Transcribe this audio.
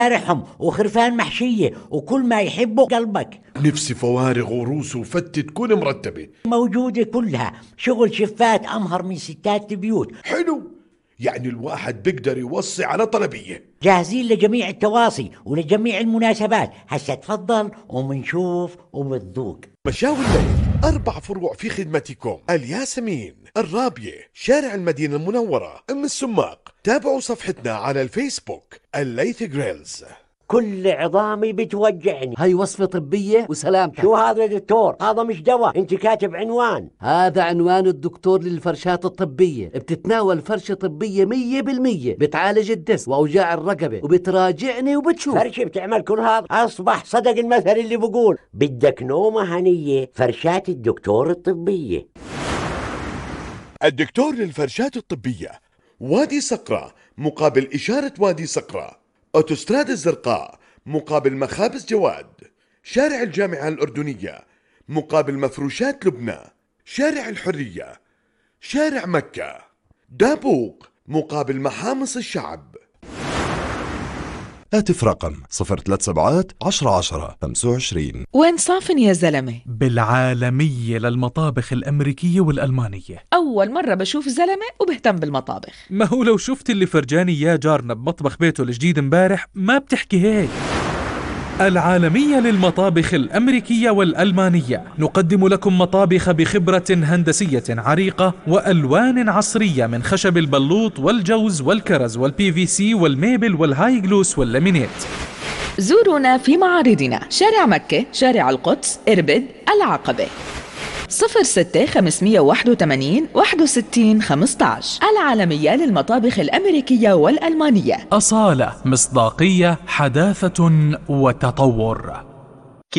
رحم وخرفان محشية وكل ما يحبه قلبك. نفسي فوارغ وروس وفتة تكون مرتبة. موجودة كلها، شغل شفات أمهر من ستات البيوت. حلو، يعني الواحد بيقدر يوصي على طلبية. جاهزين لجميع التواصي ولجميع المناسبات. هسا تفضل ومنشوف وبتذوق. مشاوي الليل 4 فروع في خدمتكم: الياسمين، الرابية، شارع المدينة المنورة، أم السماق. تابعوا صفحتنا على الفيسبوك الليث جريلز. كل عظامي بتوجعني. هاي وصفة طبية وسلامتك. شو هذا دكتور؟ هذا مش دواء، انت كاتب عنوان. هذا عنوان الدكتور للفرشات الطبية. بتتناول فرشة طبية 100%، بتعالج الدس وأوجاع الرقبة وبتراجعني وبتشوف. فرشة بتعمل كل هذا؟ أصبح صدق المثل اللي بقول بدك نومة هنية، فرشات الدكتور الطبية. الدكتور للفرشات الطبية، وادي صقرة مقابل إشارة وادي صقرة، أوتوستراد الزرقاء مقابل مخابز جواد، شارع الجامعة الأردنية مقابل مفروشات لبنى، شارع الحرية، شارع مكة، دابوق مقابل محامص الشعب. هاتف رقم 037 10 10 25. وين صافن يا زلمة؟ بالعالمية للمطابخ الأمريكية والألمانية. أول مرة بشوف زلمة وبهتم بالمطابخ. ما هو لو شفت اللي فرجاني يا جارنا بمطبخ بيته الجديد امبارح ما بتحكي هيك. العالمية للمطابخ الأمريكية والألمانية، نقدم لكم مطابخ بخبرة هندسية عريقة وألوان عصرية من خشب البلوط والجوز والكرز والPVC والميبل والهاي جلوس واللامينيت. زورونا في معارضنا: شارع مكة، شارع القدس، إربد، العقبة. 06 581 61 15. العالمية للمطابخ الأمريكية والألمانية. أصالة، مصداقية، حداثة وتطور.